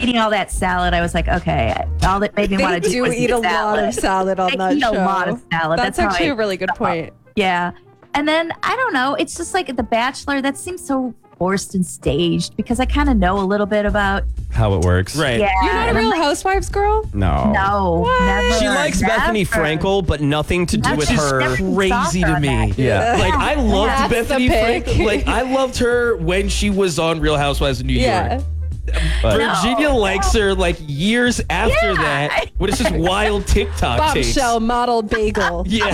eating all that salad, I was like, okay, all that made me want to do was eat a lot of salad on that show. They eat a lot of salad. That's actually a really good point. Yeah. And then, I don't know, it's just like The Bachelor, that seems so forced and staged because I kind of know a little bit about how it works. Right. Yeah. You're not a Real Housewives girl? No. Never. She likes Bethany Frankel, but nothing to do with her. Crazy to me. Yeah. Like, I loved That's Bethany the pick. Frankel. Like, I loved her when she was on Real Housewives of New York. But Virginia likes her like years after that, when it's just wild TikTok takes. Bombshell model bagel. Yeah.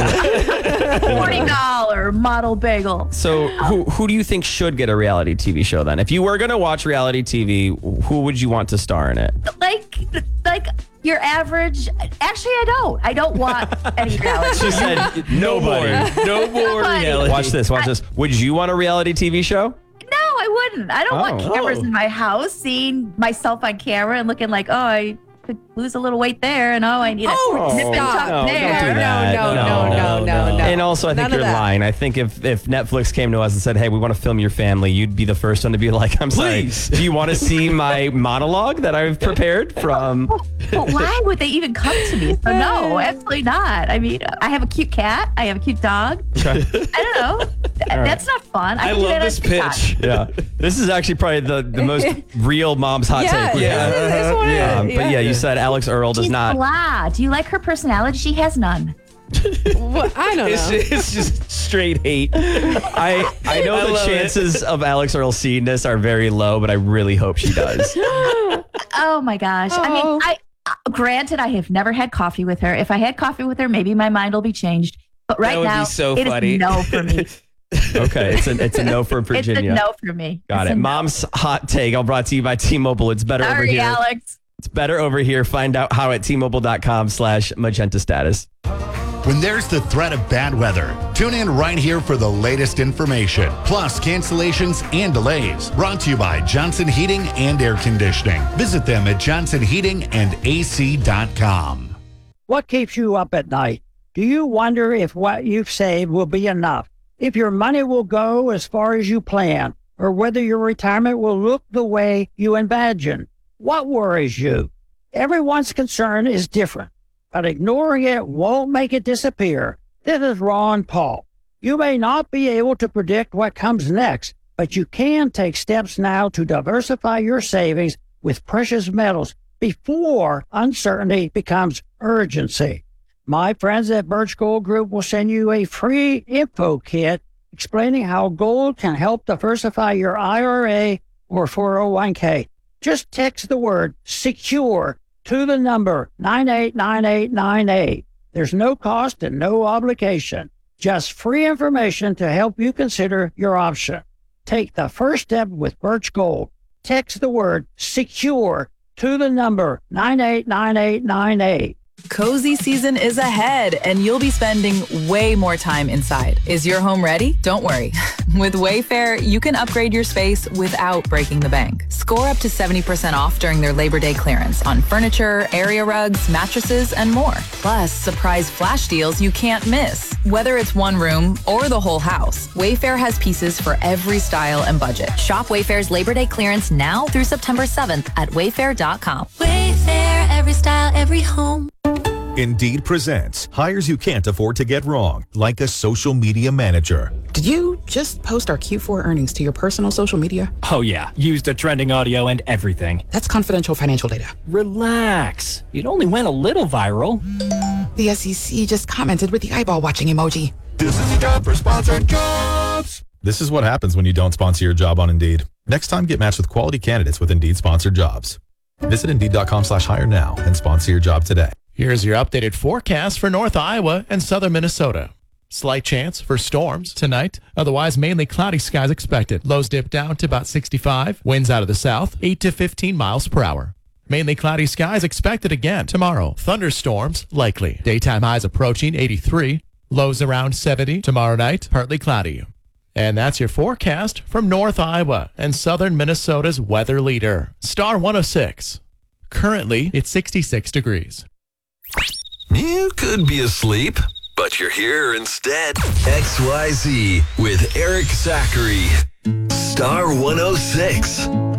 $40 model bagel. So who do you think should get a reality TV show then? If you were going to watch reality TV, who would you want to star in it? Like your average. Actually, I don't want any reality. She said nobody. No more reality. Watch this. Would you want a reality TV show? No, I wouldn't. I don't want cameras in my house seeing myself on camera and looking like, oh, I could lose a little weight there, and I need a nip and tuck no, there. don't do that. No. And also, I think you're lying. I think if Netflix came to us and said, hey, we want to film your family, you'd be the first one to be like, I'm sorry, do you want to see my monologue that I've prepared from... But why would they even come to me? So no, absolutely not. I mean, I have a cute cat. I have a cute dog. I don't know. That's not fun. I love this pitch. Yeah. This is actually probably the most real mom's hot take. But yeah, you said Alex Earl does not. Blah. Do you like her personality? She has none. Well, I don't know. It's just straight hate. I know the chances of Alex Earl seeing this are very low, but I really hope she does. Oh my gosh. I mean, granted, I have never had coffee with her. If I had coffee with her, maybe my mind will be changed. But right now, it is no for me. Okay, it's a no for Virginia. It's a no for me. Got it. Mom's hot take, all brought to you by T-Mobile. It's better over here. Alex. It's better over here. Find out how at T-Mobile.com/magenta status. When there's the threat of bad weather, tune in right here for the latest information, plus cancellations and delays. Brought to you by Johnson Heating and Air Conditioning. Visit them at johnsonheatingandac.com. What keeps you up at night? Do you wonder if what you've saved will be enough? If your money will go as far as you plan? Or whether your retirement will look the way you imagine? What worries you? Everyone's concern is different, but ignoring it won't make it disappear. This is Ron Paul. You may not be able to predict what comes next, but you can take steps now to diversify your savings with precious metals before uncertainty becomes urgency. My friends at Birch Gold Group will send you a free info kit explaining how gold can help diversify your IRA or 401k. Just text the word SECURE to the number 989898. There's no cost and no obligation. Just free information to help you consider your option. Take the first step with Birch Gold. Text the word SECURE to the number 989898. Cozy season is ahead, and you'll be spending way more time inside. Is your home ready? Don't worry. With Wayfair, you can upgrade your space without breaking the bank. Score up to 70% off during their Labor Day clearance on furniture, area rugs, mattresses, and more. Plus, surprise flash deals you can't miss. Whether it's one room or the whole house, Wayfair has pieces for every style and budget. Shop Wayfair's Labor Day clearance now through September 7th at wayfair.com. Wayfair, every style, every home. Indeed presents hires you can't afford to get wrong, like a social media manager. Did you just post our Q4 earnings to your personal social media? Oh yeah, used the trending audio and everything. That's confidential financial data. Relax. It only went a little viral. The SEC just commented with the eyeball watching emoji. This is a job for sponsored jobs. This is what happens when you don't sponsor your job on Indeed. Next time, get matched with quality candidates with Indeed sponsored jobs. Visit Indeed.com/hire now and sponsor your job today. Here's your updated forecast for North Iowa and southern Minnesota. Slight chance for storms tonight. Otherwise, mainly cloudy skies expected. Lows dip down to about 65. Winds out of the south, 8 to 15 miles per hour. Mainly cloudy skies expected again tomorrow. Thunderstorms likely. Daytime highs approaching 83. Lows around 70. Tomorrow night, partly cloudy. And that's your forecast from North Iowa and southern Minnesota's weather leader, Star 106. Currently, it's 66 degrees. You could be asleep, but you're here instead. XYZ with Eric Zachary. Star 106.